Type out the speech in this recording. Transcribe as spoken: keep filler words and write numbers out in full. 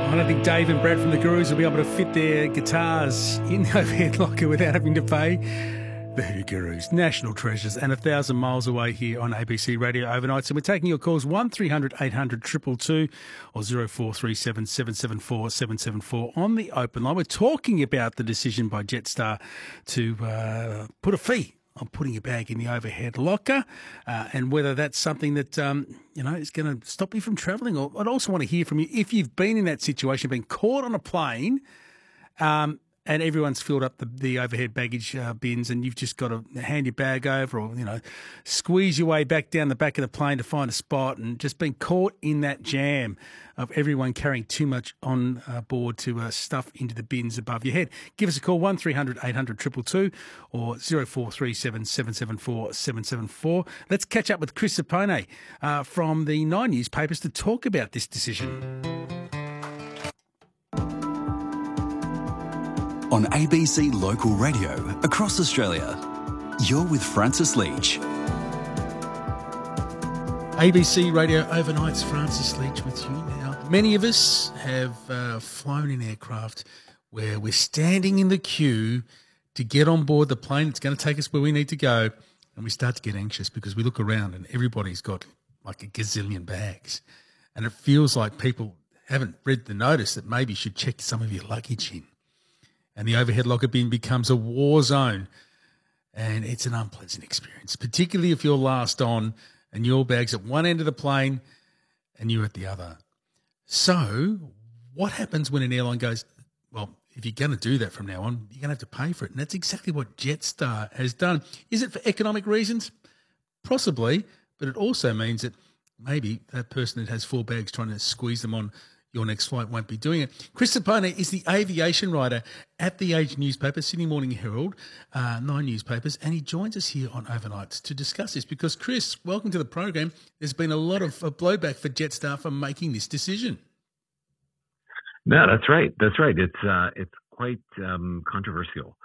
I don't think Dave and Brad from the Gurus will be able to fit their guitars in the overhead locker without having to pay. The Hoodoo Gurus, national treasures, and a thousand miles away here on A B C Radio Overnight. So we're taking your calls one three hundred eight hundred two two two or zero four three seven seven seven four seven seven four on the open line. We're talking about the decision by Jetstar to uh, put a fee on putting your bag in the overhead locker, uh, and whether that's something that um, you know is going to stop you from travelling. Or I'd also want to hear from you if you've been in that situation, been caught on a plane. Um, And everyone's filled up the, the overhead baggage uh, bins, and you've just got to hand your bag over, or you know, squeeze your way back down the back of the plane to find a spot, and just been caught in that jam of everyone carrying too much on uh, board to uh, stuff into the bins above your head. Give us a call one three hundred eight hundred two two two or zero four three seven seven seven four seven seven four. Let's catch up with Chris Sapone uh, from the Nine newspapers to talk about this decision. On A B C Local Radio across Australia, you're with Francis Leach. A B C Radio Overnight's Francis Leach with you now. Many of us have uh, flown in aircraft where we're standing in the queue to get on board the plane. It's going to take us where we need to go, and we start to get anxious because we look around and everybody's got like a gazillion bags, and it feels like people haven't read the notice that maybe you should check some of your luggage in. And the overhead locker bin becomes a war zone, and it's an unpleasant experience, particularly if you're last on and your bag's at one end of the plane and you're at the other. So what happens when an airline goes, well, if you're going to do that from now on, you're going to have to pay for it? And that's exactly what Jetstar has done. Is it for economic reasons? Possibly, but it also means that maybe that person that has four bags trying to squeeze them on your next flight won't be doing it. Chris Sapone is the aviation writer at the Age newspaper, Sydney Morning Herald, uh, Nine newspapers, and he joins us here on Overnights to discuss this because, Chris, welcome to the program. There's been a lot of uh, blowback for Jetstar for making this decision. No, that's right. That's right. It's uh, it's quite um, controversial.